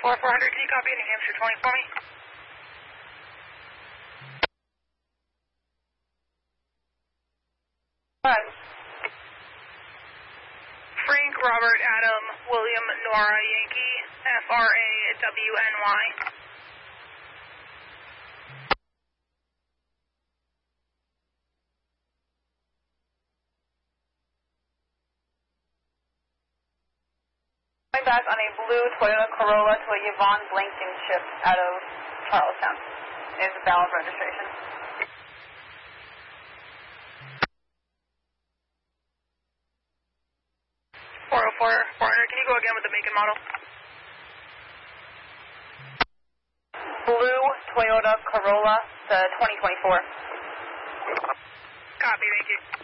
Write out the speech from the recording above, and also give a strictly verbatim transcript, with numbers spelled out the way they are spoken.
four, four hundred, can you copy New Hampshire twenty for me? Alright. Frank, Robert, Adam, William, Nora, Yankee, F R A W N Y. Going back on a blue Toyota Corolla to a Yvonne Blankenship out of Charlestown. Is a valid registration. four oh four, four hundred, can you go again with the make and model? Blue Toyota Corolla to twenty twenty-four. Copy, thank you.